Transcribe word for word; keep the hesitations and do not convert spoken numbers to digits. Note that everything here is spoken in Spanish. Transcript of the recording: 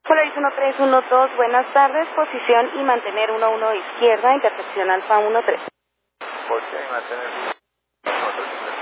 Polaris uno tres uno dos, buenas tardes, posición y mantener uno uno izquierda, intersección alfa uno tres. Posición y mantener uno tres.